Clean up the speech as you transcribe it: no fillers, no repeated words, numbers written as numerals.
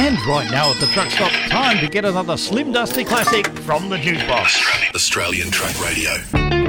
And right now at the truck stop, time to get another Slim Dusty classic from the jukebox. Australian Truck Radio.